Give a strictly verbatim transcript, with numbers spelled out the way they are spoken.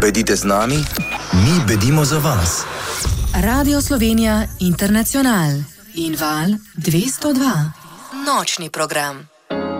Bedite z nami, mi bedimo za vas. Radio Slovenija Internacional in Val dvesto dva. Nočni program.